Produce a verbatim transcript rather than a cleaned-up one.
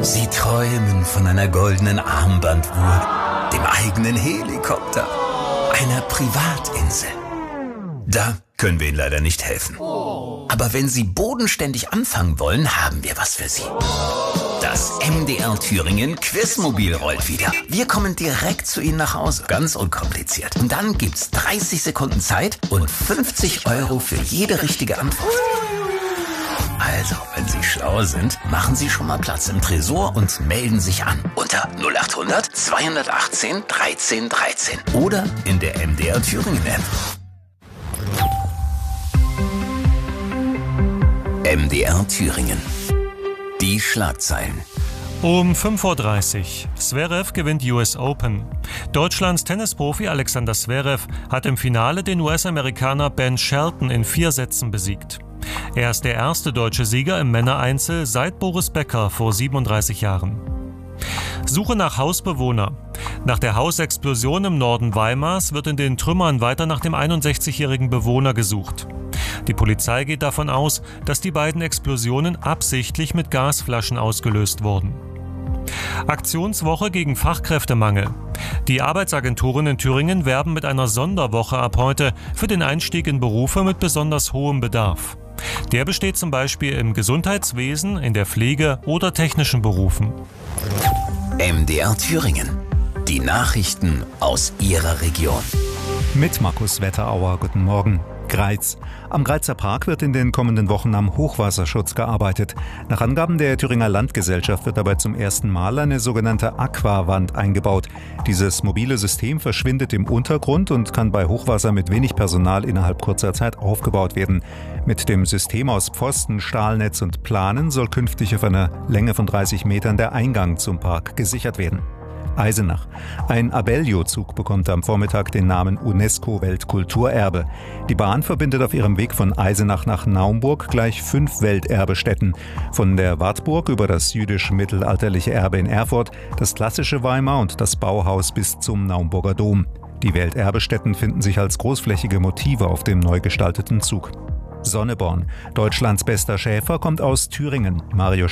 Sie träumen von einer goldenen Armbanduhr, dem eigenen Helikopter, einer Privatinsel. Da können wir Ihnen leider nicht helfen. Aber wenn Sie bodenständig anfangen wollen, haben wir was für Sie. Das M D R Thüringen Quizmobil rollt wieder. Wir kommen direkt zu Ihnen nach Hause. Ganz unkompliziert. Und dann gibt's dreißig Sekunden Zeit und fünfzig Euro für jede richtige Antwort. Also, wenn Sie schlau sind, machen Sie schon mal Platz im Tresor und melden sich an. Unter null acht hundert zweihundertachtzehn dreizehn dreizehn. Oder in der M D R Thüringen App. M D R Thüringen. Die Schlagzeilen. Um fünf Uhr dreißig. Zverev gewinnt U S Open. Deutschlands Tennisprofi Alexander Zverev hat im Finale den U S-Amerikaner Ben Shelton in vier Sätzen besiegt. Er ist der erste deutsche Sieger im Männereinzel seit Boris Becker vor siebenunddreißig Jahren. Suche nach Hausbewohner. Nach der Hausexplosion im Norden Weimars wird in den Trümmern weiter nach dem einundsechzigjährigen Bewohner gesucht. Die Polizei geht davon aus, dass die beiden Explosionen absichtlich mit Gasflaschen ausgelöst wurden. Aktionswoche gegen Fachkräftemangel. Die Arbeitsagenturen in Thüringen werben mit einer Sonderwoche ab heute für den Einstieg in Berufe mit besonders hohem Bedarf. Der besteht zum Beispiel im Gesundheitswesen, in der Pflege oder technischen Berufen. M D R Thüringen. Die Nachrichten aus Ihrer Region. Mit Markus Wetterauer, guten Morgen. Greiz. Am Greizer Park wird in den kommenden Wochen am Hochwasserschutz gearbeitet. Nach Angaben der Thüringer Landgesellschaft wird dabei zum ersten Mal eine sogenannte Aquawand eingebaut. Dieses mobile System verschwindet im Untergrund und kann bei Hochwasser mit wenig Personal innerhalb kurzer Zeit aufgebaut werden. Mit dem System aus Pfosten, Stahlnetz und Planen soll künftig auf einer Länge von dreißig Metern der Eingang zum Park gesichert werden. Eisenach. Ein Abellio-Zug bekommt am Vormittag den Namen UNESCO-Weltkulturerbe. Die Bahn verbindet auf ihrem Weg von Eisenach nach Naumburg gleich fünf Welterbestätten. Von der Wartburg über das jüdisch-mittelalterliche Erbe in Erfurt, das klassische Weimar und das Bauhaus bis zum Naumburger Dom. Die Welterbestätten finden sich als großflächige Motive auf dem neu gestalteten Zug. Sonneborn. Deutschlands bester Schäfer kommt aus Thüringen. Mario